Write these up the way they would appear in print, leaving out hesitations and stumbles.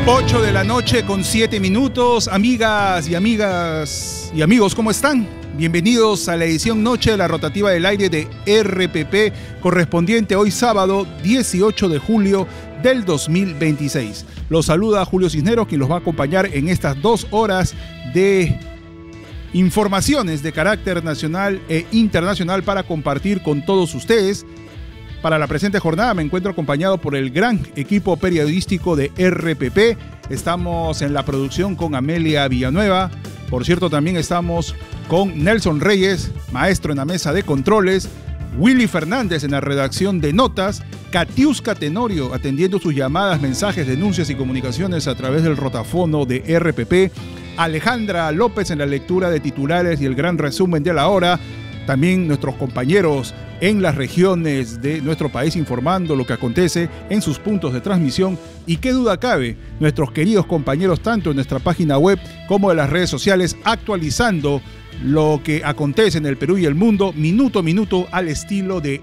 8 de la noche con 7 minutos. Amigas y amigos, ¿cómo están? Bienvenidos a la edición Noche de la Rotativa del Aire de RPP, correspondiente hoy sábado 18 de julio del 2026. Los saluda Julio Cisneros, quien los va a acompañar en estas 2 horas de informaciones de carácter nacional e internacional para compartir con todos ustedes. Para la presente jornada me encuentro acompañado por el gran equipo periodístico de RPP. Estamos en la producción con Amelia Villanueva. Por cierto, también estamos con Nelson Reyes, maestro en la mesa de controles, Willy Fernández en la redacción de notas, Katiuska Tenorio atendiendo sus llamadas, mensajes, denuncias y comunicaciones a través del rotafono de RPP, Alejandra López en la lectura de titulares y el gran resumen de la hora. También nuestros compañeros en las regiones de nuestro país informando lo que acontece en sus puntos de transmisión. Y qué duda cabe, nuestros queridos compañeros tanto en nuestra página web como en las redes sociales actualizando lo que acontece en el Perú y el mundo minuto a minuto al estilo de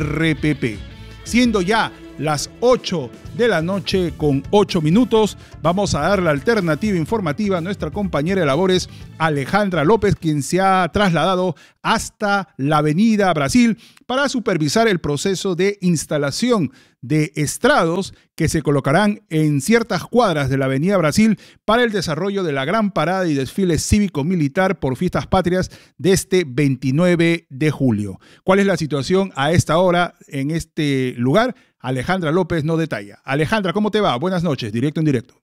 RPP. Siendo ya las 8 de la noche con 8 minutos, vamos a dar la alternativa informativa a nuestra compañera de labores Alejandra López, quien se ha trasladado hasta la Avenida Brasil para supervisar el proceso de instalación de estrados que se colocarán en ciertas cuadras de la Avenida Brasil para el desarrollo de la gran parada y desfile cívico-militar por Fiestas Patrias de este 29 de julio. ¿Cuál es la situación a esta hora en este lugar? Alejandra López nos detalla. Alejandra, ¿cómo te va? Buenas noches, directo en directo.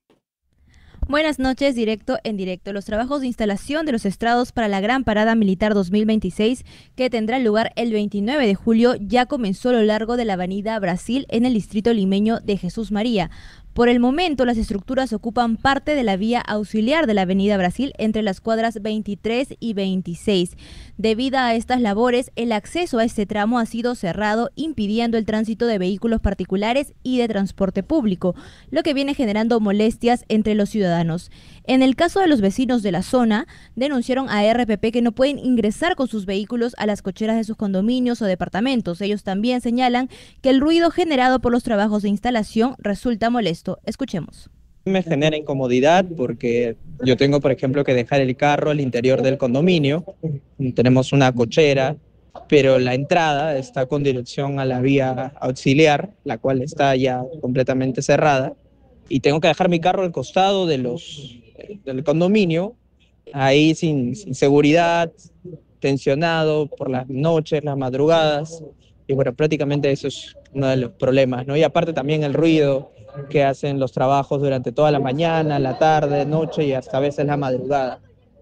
Buenas noches, directo en directo. Los trabajos de instalación de los estrados para la Gran Parada Militar 2026, que tendrá lugar el 29 de julio, ya comenzó a lo largo de la Avenida Brasil en el distrito limeño de Jesús María. Por el momento, las estructuras ocupan parte de la vía auxiliar de la Avenida Brasil entre las cuadras 23 y 26. Debido a estas labores, el acceso a este tramo ha sido cerrado, impidiendo el tránsito de vehículos particulares y de transporte público, lo que viene generando molestias entre los ciudadanos. En el caso de los vecinos de la zona, denunciaron a RPP que no pueden ingresar con sus vehículos a las cocheras de sus condominios o departamentos. Ellos también señalan que el ruido generado por los trabajos de instalación resulta molesto. Escuchemos. Me genera incomodidad porque yo tengo, por ejemplo, que dejar el carro al interior del condominio. Tenemos una cochera, pero la entrada está con dirección a la vía auxiliar, la cual está ya completamente cerrada. Y tengo que dejar mi carro al costado del condominio, ahí sin seguridad, tensionado por las noches, las madrugadas. Y bueno, prácticamente eso es uno de los problemas, ¿no? Y aparte también el ruido que hacen los trabajos durante toda la mañana, la tarde, noche y hasta a veces la madrugada.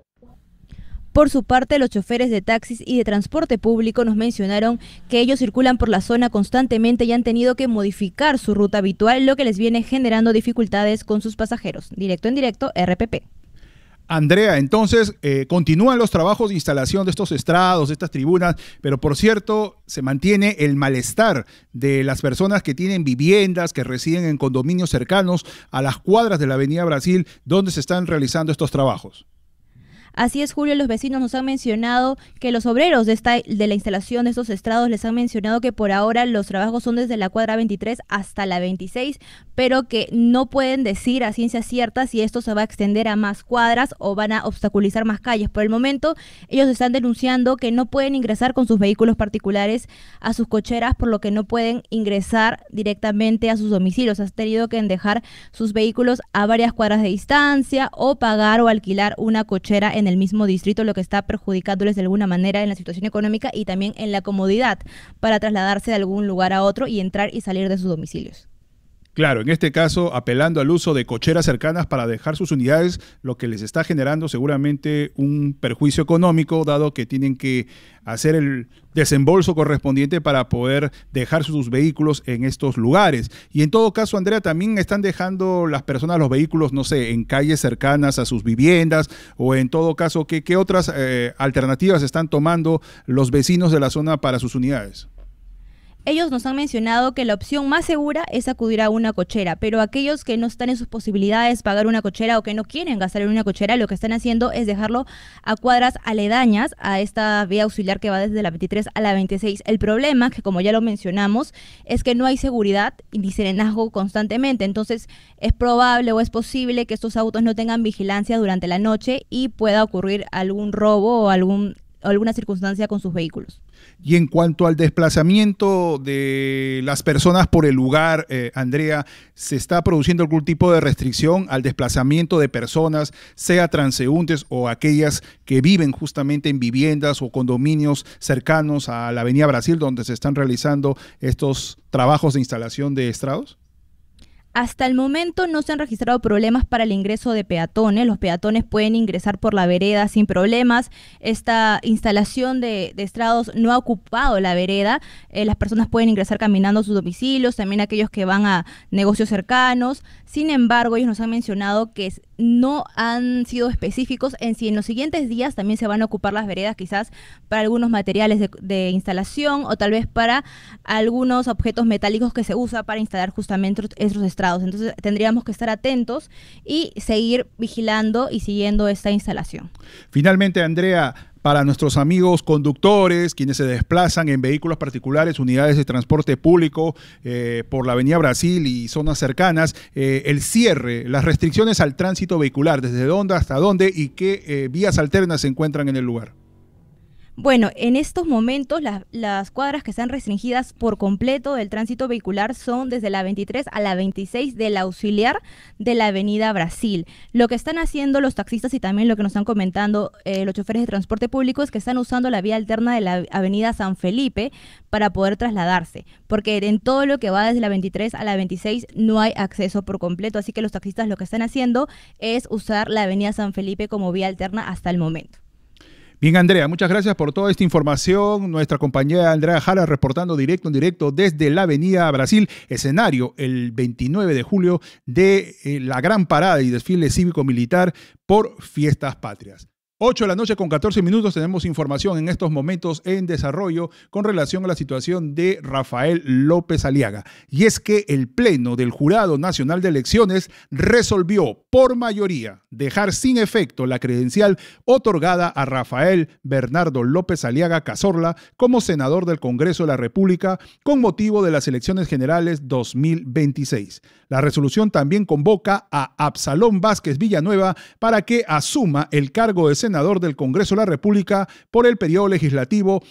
Por su parte, los choferes de taxis y de transporte público nos mencionaron que ellos circulan por la zona constantemente y han tenido que modificar su ruta habitual, lo que les viene generando dificultades con sus pasajeros. Directo en directo, RPP. Andrea, entonces continúan los trabajos de instalación de estos estrados, de estas tribunas, pero por cierto se mantiene el malestar de las personas que tienen viviendas, que residen en condominios cercanos a las cuadras de la Avenida Brasil, donde se están realizando estos trabajos. Así es, Julio, los vecinos nos han mencionado que los obreros de la instalación de estos estrados les han mencionado que por ahora los trabajos son desde la cuadra 23 hasta la 26, pero que no pueden decir a ciencia cierta si esto se va a extender a más cuadras o van a obstaculizar más calles. Por el momento, ellos están denunciando que no pueden ingresar con sus vehículos particulares a sus cocheras, por lo que no pueden ingresar directamente a sus domicilios. Han tenido que dejar sus vehículos a varias cuadras de distancia o pagar o alquilar una cochera en el mismo distrito, lo que está perjudicándoles de alguna manera en la situación económica y también en la comodidad para trasladarse de algún lugar a otro y entrar y salir de sus domicilios. Claro, en este caso apelando al uso de cocheras cercanas para dejar sus unidades, lo que les está generando seguramente un perjuicio económico, dado que tienen que hacer el desembolso correspondiente para poder dejar sus vehículos en estos lugares. Y en todo caso, Andrea, también están dejando las personas los vehículos, no sé, en calles cercanas a sus viviendas, o en todo caso, ¿qué otras alternativas están tomando los vecinos de la zona para sus unidades? Ellos nos han mencionado que la opción más segura es acudir a una cochera, pero aquellos que no están en sus posibilidades pagar una cochera o que no quieren gastar en una cochera, lo que están haciendo es dejarlo a cuadras aledañas a esta vía auxiliar que va desde la 23 a la 26. El problema, que como ya lo mencionamos, es que no hay seguridad ni serenazgo constantemente, entonces es probable o es posible que estos autos no tengan vigilancia durante la noche y pueda ocurrir algún robo o alguna circunstancia con sus vehículos. Y en cuanto al desplazamiento de las personas por el lugar, Andrea, ¿se está produciendo algún tipo de restricción al desplazamiento de personas, sea transeúntes o aquellas que viven justamente en viviendas o condominios cercanos a la Avenida Brasil, donde se están realizando estos trabajos de instalación de estrados? Hasta el momento no se han registrado problemas para el ingreso de peatones. Los peatones pueden ingresar por la vereda sin problemas. Esta instalación de estrados no ha ocupado la vereda. Las personas pueden ingresar caminando a sus domicilios, también aquellos que van a negocios cercanos. Sin embargo, ellos nos han mencionado que no han sido específicos en si en los siguientes días también se van a ocupar las veredas, quizás para algunos materiales de instalación o tal vez para algunos objetos metálicos que se usa para instalar justamente estos estrados. Entonces tendríamos que estar atentos y seguir vigilando y siguiendo esta instalación. Finalmente, Andrea, para nuestros amigos conductores, quienes se desplazan en vehículos particulares, unidades de transporte público por la Avenida Brasil y zonas cercanas, el cierre, las restricciones al tránsito vehicular, ¿desde dónde hasta dónde y qué vías alternas se encuentran en el lugar? Bueno, en estos momentos las cuadras que están restringidas por completo del tránsito vehicular son desde la 23 a la 26 del auxiliar de la Avenida Brasil. Lo que están haciendo los taxistas y también lo que nos están comentando los choferes de transporte público es que están usando la vía alterna de la Avenida San Felipe para poder trasladarse, porque en todo lo que va desde la 23 a la 26 no hay acceso por completo, así que los taxistas lo que están haciendo es usar la Avenida San Felipe como vía alterna hasta el momento. Bien, Andrea, muchas gracias por toda esta información. Nuestra compañera Andrea Jara reportando en directo desde la Avenida Brasil, escenario el 29 de julio de la gran parada y desfile cívico-militar por Fiestas Patrias. 8 de la noche con 14 minutos, tenemos información en estos momentos en desarrollo con relación a la situación de Rafael López Aliaga. Y es que el Pleno del Jurado Nacional de Elecciones resolvió por mayoría dejar sin efecto la credencial otorgada a Rafael Bernardo López Aliaga Cazorla como senador del Congreso de la República con motivo de las elecciones generales 2026. La resolución también convoca a Absalón Vázquez Villanueva para que asuma el cargo de senador del Congreso de la República por el periodo legislativo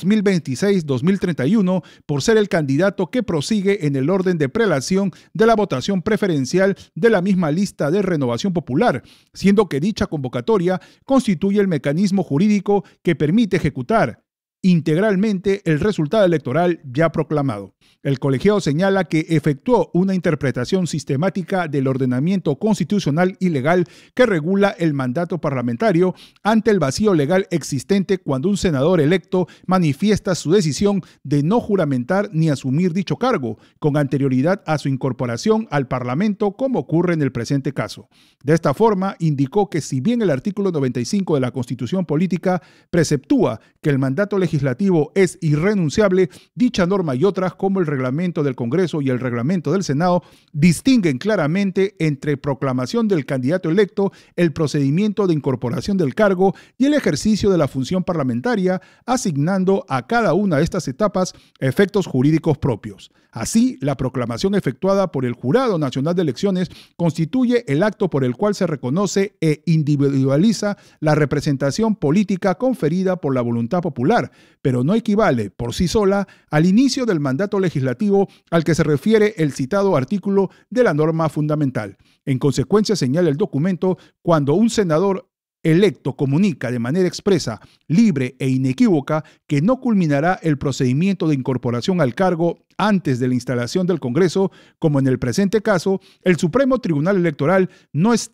2026-2031 por ser el candidato que prosigue en el orden de prelación de la votación preferencial de la misma lista de Renovación Popular, siendo que dicha convocatoria constituye el mecanismo jurídico que permite ejecutar integralmente el resultado electoral ya proclamado. El colegiado señala que efectuó una interpretación sistemática del ordenamiento constitucional y legal que regula el mandato parlamentario ante el vacío legal existente cuando un senador electo manifiesta su decisión de no juramentar ni asumir dicho cargo con anterioridad a su incorporación al Parlamento, como ocurre en el presente caso. De esta forma, indicó que si bien el artículo 95 de la Constitución Política preceptúa que el mandato legislativo es irrenunciable, dicha norma y otras como el reglamento del Congreso y el reglamento del Senado distinguen claramente entre proclamación del candidato electo, el procedimiento de incorporación del cargo y el ejercicio de la función parlamentaria, asignando a cada una de estas etapas efectos jurídicos propios. Así, la proclamación efectuada por el Jurado Nacional de Elecciones constituye el acto por el cual se reconoce e individualiza la representación política conferida por la voluntad popular, pero no equivale por sí sola al inicio del mandato legislativo al que se refiere el citado artículo de la norma fundamental. En consecuencia, señala el documento, cuando un senador electo comunica de manera expresa, libre e inequívoca que no culminará el procedimiento de incorporación al cargo antes de la instalación del Congreso, como en el presente caso, el Supremo Tribunal Electoral no está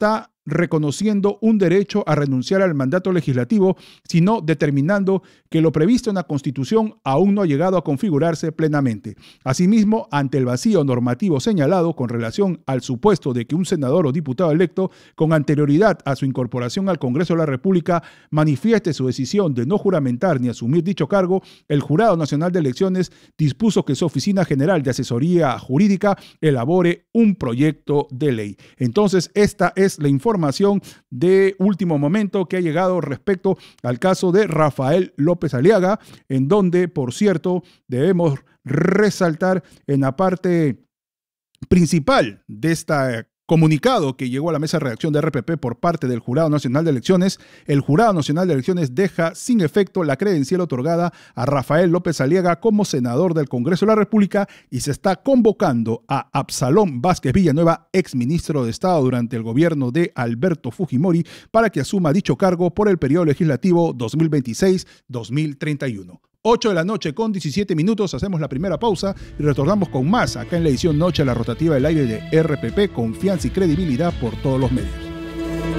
reconociendo un derecho a renunciar al mandato legislativo, sino determinando que lo previsto en la Constitución aún no ha llegado a configurarse plenamente. Asimismo, ante el vacío normativo señalado con relación al supuesto de que un senador o diputado electo, con anterioridad a su incorporación al Congreso de la República, manifieste su decisión de no juramentar ni asumir dicho cargo, el Jurado Nacional de Elecciones dispuso que su Oficina General de Asesoría Jurídica elabore un proyecto de ley. Entonces, esta es la información de último momento que ha llegado respecto al caso de Rafael López Aliaga, en donde, por cierto, debemos resaltar en la parte principal de esta comunicado que llegó a la mesa de redacción de RPP por parte del Jurado Nacional de Elecciones. El Jurado Nacional de Elecciones deja sin efecto la credencial otorgada a Rafael López Aliaga como senador del Congreso de la República y se está convocando a Absalón Vázquez Villanueva, exministro de Estado durante el gobierno de Alberto Fujimori, para que asuma dicho cargo por el periodo legislativo 2026-2031. 8 de la noche con 17 minutos, hacemos la primera pausa y retornamos con más acá en la edición Noche a la Rotativa del Aire de RPP, confianza y credibilidad por todos los medios.